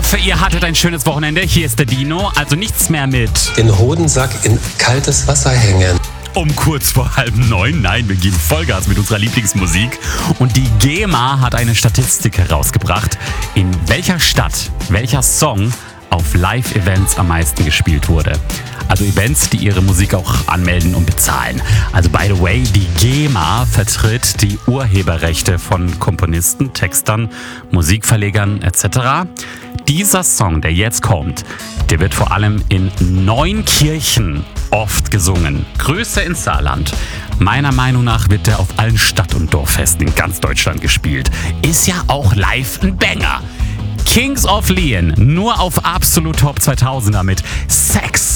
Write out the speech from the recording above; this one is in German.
hoffe, ihr hattet ein schönes Wochenende. Hier ist der Dino. Also nichts mehr mit den Hodensack in kaltes Wasser hängen. Um kurz vor 8:30. Nein, wir geben Vollgas mit unserer Lieblingsmusik. Und die GEMA hat eine Statistik herausgebracht, in welcher Stadt welcher Song auf Live-Events am meisten gespielt wurde. Also Events, die ihre Musik auch anmelden und bezahlen. Also by the way, die GEMA vertritt die Urheberrechte von Komponisten, Textern, Musikverlegern etc. Dieser Song, der jetzt kommt, der wird vor allem in 9 Kirchen oft gesungen. Größte in Saarland. Meiner Meinung nach wird der auf allen Stadt- und Dorffesten in ganz Deutschland gespielt. Ist ja auch live ein Banger. Kings of Leon, nur auf Absolut Top 2000 mit Sex.